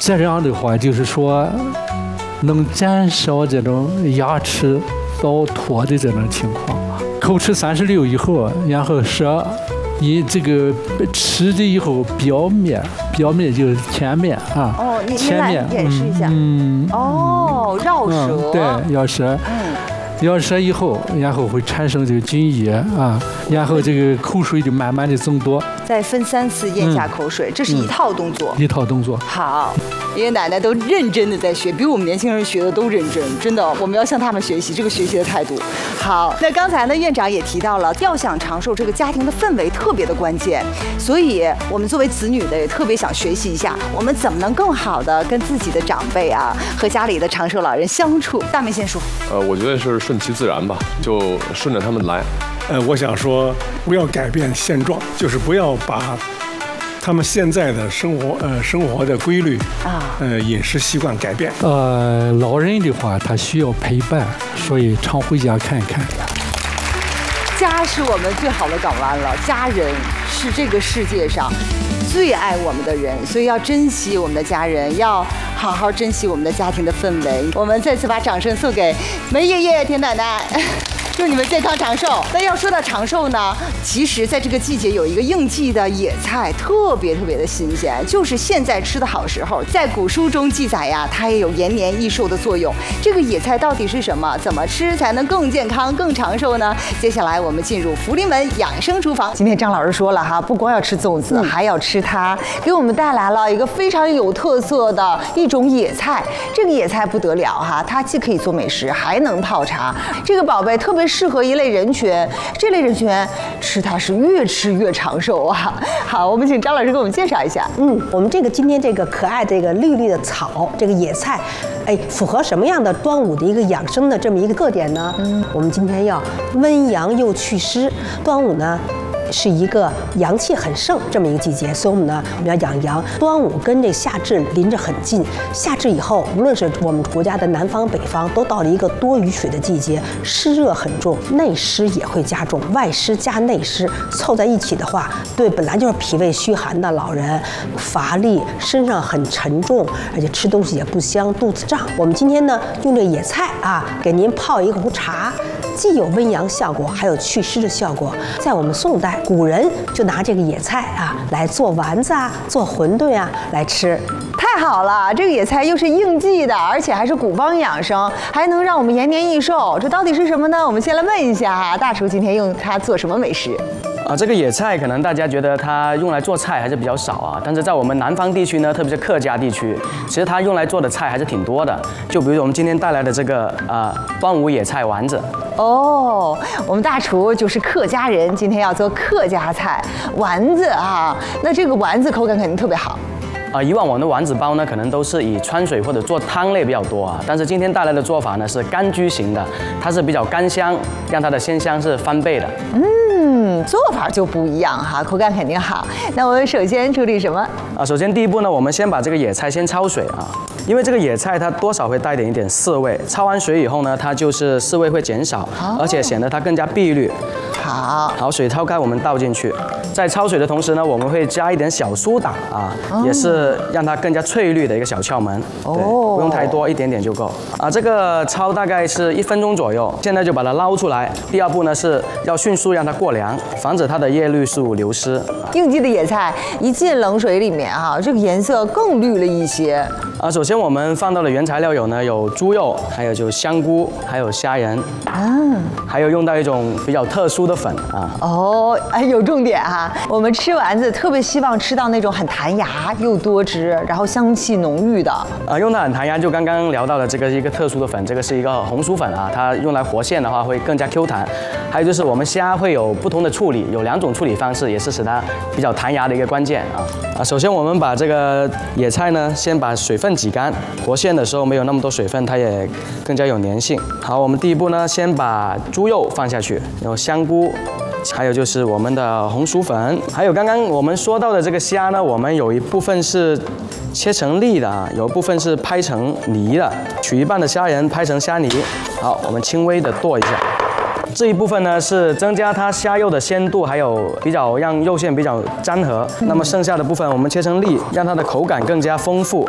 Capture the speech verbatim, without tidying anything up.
这样的话，就是说能减少这种牙齿倒脱的这种情况。口齿三十六以后，然后舌以这个吃的以后表面，表面就是前面啊。 哦，你前面演示一下。 嗯。 哦，绕舌。 嗯、对，绕舌。嗯。咬舌以后，然后会产生这个津液啊，然后这个口水就慢慢的增多。 再分三次咽下口水，嗯、这是一套动作。 一套动作。 好，爷爷奶奶都认真的在学，比我们年轻人学的都认真，真的，我们要向他们学习这个学习的态度。好，那刚才呢，院长也提到了，要想长寿，这个家庭的氛围特别的关键，所以我们作为子女的也特别想学习一下，我们怎么能更好的跟自己的长辈啊和家里的长寿老人相处。大梅先说。 呃，我觉得是顺其自然吧，就顺着他们来。 呃，我想说，不要改变现状，就是不要把他们现在的生活呃生活的规律啊，呃饮食习惯改变。 呃，老人的话，他需要陪伴，所以常回家看一看。 家是我们最好的港湾了，家人是这个世界上最爱我们的人，所以要珍惜我们的家人，要好好珍惜我们的家庭的氛围。我们再次把掌声送给梅爷爷、田奶奶。祝你们健康长寿。那要说到长寿呢，其实在这个季节有一个应季的野菜，特别特别的新鲜，就是现在吃的好时候。在古书中记载呀，它也有延年益寿的作用。这个野菜到底是什么？怎么吃才能更健康、更长寿呢？接下来我们进入福临门养生厨房。今天张老师说了哈，不光要吃粽子，嗯、还要吃它，给我们带来了一个非常有特色的一种野菜。这个野菜不得了哈，它既可以做美食，还能泡茶。这个宝贝特别适合一类人群，这类人群吃它是越吃越长寿啊！好，我们请张老师给我们介绍一下。 嗯，我们这个今天这个可爱这个绿绿的草，这个野菜，哎，符合什么样的端午的一个养生的这么一个特点呢？嗯，我们今天要温阳又祛湿。端午呢，是一个阳气很盛这么一个季节，所以我们呢，我们要养阳。端午跟这夏至临着很近，夏至以后，无论是我们国家的南方、北方，都到了一个多雨水的季节，湿热很重，内湿也会加重，外湿加内湿凑在一起的话，对本来就是脾胃虚寒的老人，乏力，身上很沉重，而且吃东西也不香，肚子胀。我们今天呢，用这野菜啊，给您泡一壶茶。既有温阳效果，还有祛湿的效果。在我们宋代，古人就拿这个野菜啊来做丸子啊，做馄饨啊来吃。 太好了，这个野菜又是应季的，而且还是古方养生，还能让我们延年益寿。这到底是什么呢？我们先来问一下哈，大厨今天用它做什么美食？ 啊，这个野菜可能大家觉得它用来做菜还是比较少啊，但是在我们南方地区呢，特别是客家地区，其实它用来做的菜还是挺多的。就比如我们今天带来的这个呃端午野菜丸子。 哦，我们大厨就是客家人，今天要做客家菜丸子啊。那这个丸子口感肯定特别好。 啊，以往我们的丸子包呢，可能都是以川水或者做汤类比较多啊，但是今天带来的做法呢是柑橘型的，它是比较干香，让它的鲜香是翻倍的。 嗯，做法就不一样哈，口感肯定好。那我们首先处理什么？ 啊，首先第一步呢，我们先把这个野菜先焯水啊，因为这个野菜它多少会带点一点涩味，焯完水以后呢，它就是涩味会减少，哦、而且显得它更加碧绿。 好， 好，水焯开我们倒进去，在焯水的同时呢，我们会加一点小苏打啊，哦、也是让它更加翠绿的一个小窍门。哦，不用太多，一点点就够。啊，这个焯大概是一分钟左右，现在就把它捞出来。第二步呢是要迅速让它过凉，防止它的叶绿素流失。 应季的野菜一进冷水里面啊，这个颜色更绿了一些。 啊，首先我们放到的原材料有呢，有猪肉，还有就香菇，还有虾仁，啊，还有用到一种比较特殊的粉啊。 哦，哎，有重点哈、啊。我们吃丸子特别希望吃到那种很弹牙又多汁，然后香气浓郁的。 啊，用到很弹牙，就刚刚聊到的这个一个特殊的粉，这个是一个红薯粉啊，它用来活馅的话会更加 Q 弹。还有就是我们虾会有不同的处理，有两种处理方式，也是使它比较弹牙的一个关键啊。啊，首先我们把这个野菜呢，先把水分挤干，活馅的时候没有那么多水分，它也更加有粘性。好，我们第一步呢，先把猪肉放下去，然后香菇。还有就是我们的红薯粉，还有刚刚我们说到的这个虾呢，我们有一部分是切成粒的啊，有一部分是拍成泥的，取一半的虾仁拍成虾泥。好，我们轻微的剁一下。这一部分呢是增加它虾肉的鲜度，还有比较让肉馅比较粘合。那么剩下的部分我们切成粒，让它的口感更加丰富。